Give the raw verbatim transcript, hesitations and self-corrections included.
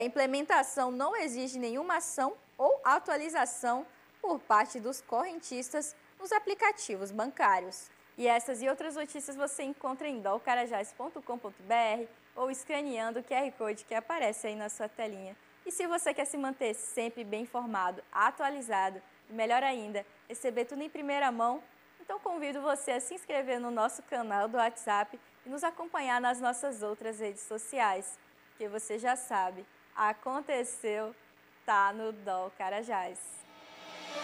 A implementação não exige nenhuma ação ou atualização por parte dos correntistas nos aplicativos bancários. E essas e outras notícias você encontra em dolcarajás ponto com ponto br ou escaneando o Q R Code que aparece aí na sua telinha. E se você quer se manter sempre bem informado, atualizado e, melhor ainda, receber tudo em primeira mão, então convido você a se inscrever no nosso canal do WhatsApp e nos acompanhar nas nossas outras redes sociais, porque você já sabe, aconteceu, tá no Dol Carajás.